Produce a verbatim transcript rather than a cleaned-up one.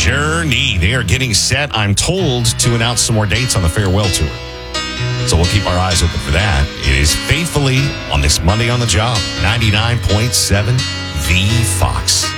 Journey. They are getting set, I'm told, to announce some more dates on the farewell tour. So we'll keep our eyes open for that. It is Faithfully on this Monday on the Job, ninety-nine point seven The Fox.